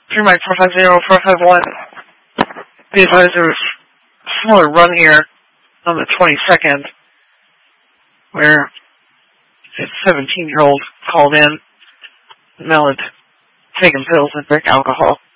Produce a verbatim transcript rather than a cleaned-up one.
three nine four five zero four five one. Be advised there was a similar run here on the twenty-second where a seventeen-year-old called in, Mel had taken pills and drank alcohol.